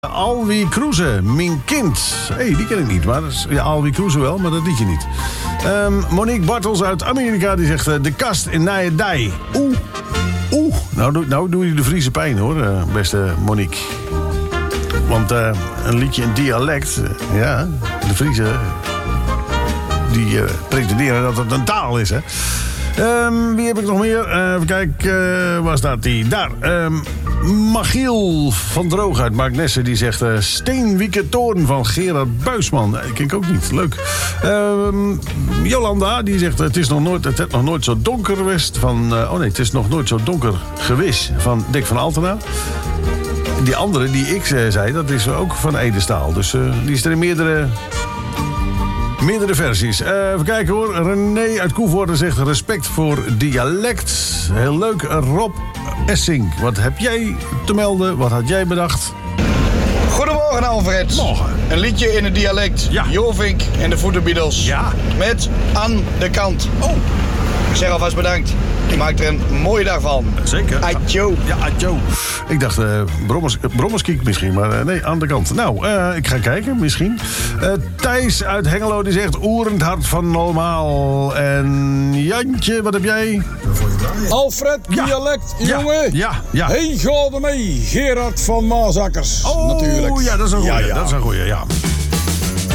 Alwie Kroeze, mijn kind. Die ken ik niet, maar dat is, ja, Alwie Kroeze wel, maar dat liedje niet. Monique Bartels uit Amerika, die zegt de kast in Nijedij. Oeh. Nou doe je de Friese pijn, hoor, beste Monique. Want een liedje in dialect, ja, de Friese, die pretenderen dat het een taal is, hè. Wie heb ik nog meer? Even kijken, waar staat die? Daar. Magiel van Droog uit Marknesse, die zegt Steenwieke Toorn van Gerard Buisman. Ik ken ik ook niet. Leuk. Jolanda, die zegt het is nog nooit zo donker geweest van... het is nog nooit zo donker geweest van Dick van Altena. Die andere die ik zei, dat is ook van Edestaal. Dus die is er in meerdere versies. Even kijken hoor. René uit Koevoorde zegt respect voor dialect. Heel leuk. Rob Essink, wat heb jij te melden? Wat had jij bedacht? Goedemorgen Alfred. Morgen. Een liedje in het dialect. Ja. Jovink en de Voederbiedels. Ja. Met Aan de Kant. Ik zeg alvast bedankt. Ik maak er een mooie dag van. Zeker. Adjo. Ja, adjo. Ik dacht brommerskiek misschien, maar nee, aan de kant. Nou, ik ga kijken, misschien. Thijs uit Hengelo, die zegt oerend hart van normaal. En Jantje, wat heb jij? Alfred, dialect, jongen. Ja. Hey, ga er mee. Gerard van Maasakkers, natuurlijk. Ja, dat is een goeie. Ja. Dat is een goeie, ja.